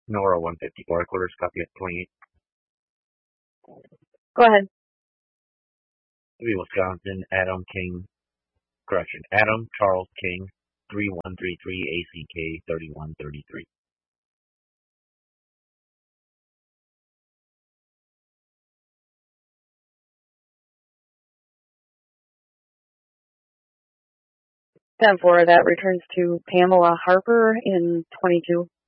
Nora 154, quarters, copy at 28. Go ahead. Wisconsin, Adam Charles King, 3133 ACK 3133. 10-4, that returns to Pamela Harper in 22.